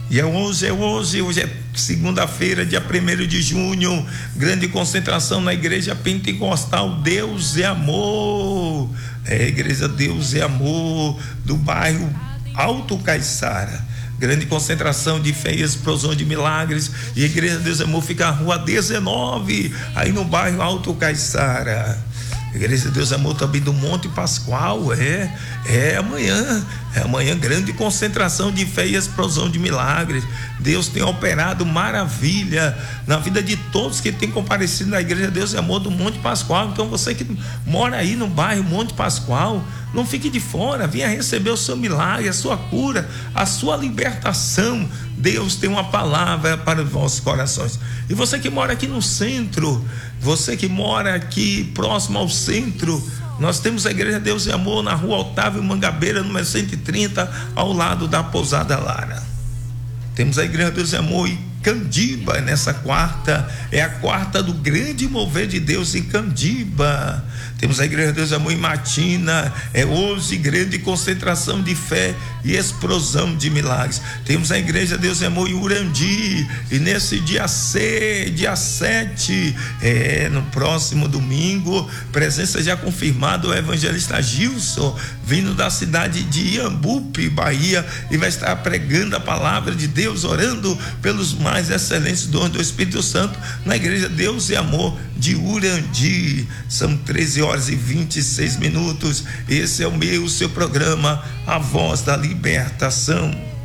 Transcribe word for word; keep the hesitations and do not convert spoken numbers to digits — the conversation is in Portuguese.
E é hoje, é hoje, hoje é segunda-feira, dia primeiro de junho, grande concentração na igreja pentecostal Deus é Amor. É a igreja Deus é Amor, do bairro Alto Caiçara. Grande concentração de fé e explosão de milagres. E a igreja Deus é Amor fica na rua dezenove, aí no bairro Alto Caiçara. Igreja Deus é Amor também do Monte Pascoal, é, é amanhã, é amanhã, grande concentração de fé e explosão de milagres. Deus tem operado maravilha na vida de todos que têm comparecido na Igreja Deus é Amor do Monte Pascoal. Então você que mora aí no bairro Monte Pascoal, não fique de fora, venha receber o seu milagre, a sua cura, a sua libertação. Deus tem uma palavra para os vossos corações. E você que mora aqui no centro, você que mora aqui próximo ao centro, nós temos a Igreja Deus e Amor na rua Otávio Mangabeira, número cento e trinta, ao lado da Pousada Lara. Temos a Igreja Deus e Amor em Candiba, nessa quarta, é a quarta do grande mover de Deus em Candiba. Temos a Igreja Deus e Amor em Matina, é hoje grande concentração de fé e explosão de milagres. Temos a Igreja Deus e Amor em Urandi, e nesse dia C, dia sete, é, no próximo domingo, presença já confirmada, o evangelista Gilson, vindo da cidade de Iambupe, Bahia, e vai estar pregando a palavra de Deus, orando pelos mais excelentes dons do Espírito Santo na Igreja Deus e Amor de Urandi. São treze horas e vinte e seis minutos. Esse é o meu, o seu programa, A Voz da Libertação.